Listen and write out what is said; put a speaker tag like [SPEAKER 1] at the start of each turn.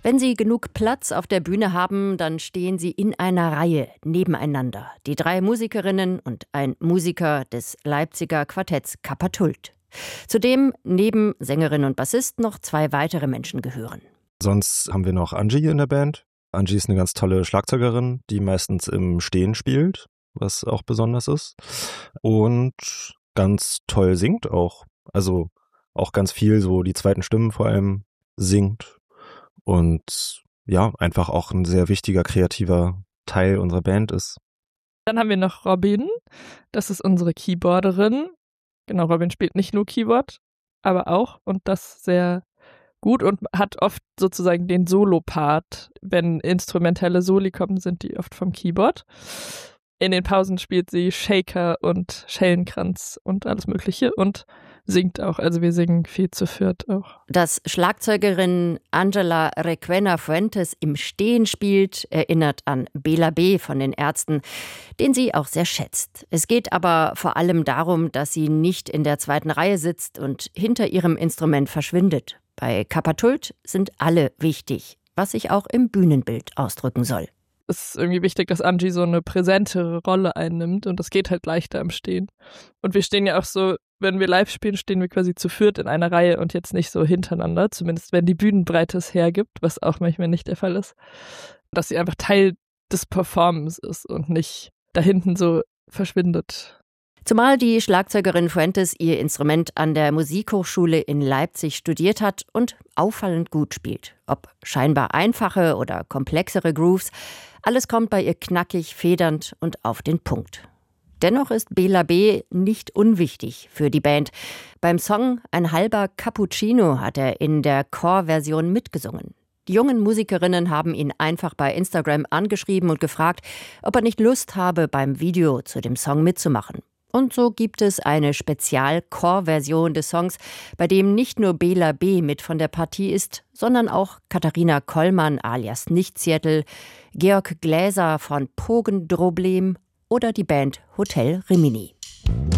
[SPEAKER 1] Wenn sie genug Platz auf der Bühne haben, dann stehen sie in einer Reihe nebeneinander. Die 3 Musikerinnen und ein Musiker des Leipziger Quartetts Kapatult. Zudem neben Sängerin und Bassist noch 2 weitere Menschen gehören.
[SPEAKER 2] Sonst haben wir noch Angie in der Band. Angie ist eine ganz tolle Schlagzeugerin, die meistens im Stehen spielt, was auch besonders ist. Und ganz toll singt auch. Also auch ganz viel so die zweiten Stimmen vor allem singt. Und ja, einfach auch ein sehr wichtiger kreativer Teil unserer Band ist.
[SPEAKER 3] Dann haben wir noch Robin. Das ist unsere Keyboarderin. Genau, Robin spielt nicht nur Keyboard, aber auch und das sehr gut und hat oft sozusagen den Solo-Part. Wenn instrumentelle Soli kommen, sind die oft vom Keyboard. In den Pausen spielt sie Shaker und Schellenkranz und alles Mögliche und singt auch. Also wir singen viel zu viert auch.
[SPEAKER 1] Dass Schlagzeugerin Angela Requena Fuentes im Stehen spielt, erinnert an Bela B. von den Ärzten, den sie auch sehr schätzt. Es geht aber vor allem darum, dass sie nicht in der zweiten Reihe sitzt und hinter ihrem Instrument verschwindet. Bei Kapatult sind alle wichtig, was sich auch im Bühnenbild ausdrücken soll.
[SPEAKER 3] Es ist irgendwie wichtig, dass Angie so eine präsentere Rolle einnimmt und das geht halt leichter im Stehen. Und wir stehen ja auch so, wenn wir live spielen, stehen wir quasi zu viert in einer Reihe und jetzt nicht so hintereinander, zumindest wenn die Bühnenbreite es hergibt, was auch manchmal nicht der Fall ist, dass sie einfach Teil des Performens ist und nicht da hinten so verschwindet.
[SPEAKER 1] Zumal die Schlagzeugerin Fuentes ihr Instrument an der Musikhochschule in Leipzig studiert hat und auffallend gut spielt. Ob scheinbar einfache oder komplexere Grooves, alles kommt bei ihr knackig, federnd und auf den Punkt. Dennoch ist Bela B. nicht unwichtig für die Band. Beim Song Ein halber Cappuccino hat er in der Chorversion mitgesungen. Die jungen Musikerinnen haben ihn einfach bei Instagram angeschrieben und gefragt, ob er nicht Lust habe, beim Video zu dem Song mitzumachen. Und so gibt es eine Spezial-Chor-Version des Songs, bei dem nicht nur Bela B. mit von der Partie ist, sondern auch Katharina Kollmann alias Nichtseattle, Georg Gläser von Pogendroblem oder die Band Hotel Rimini.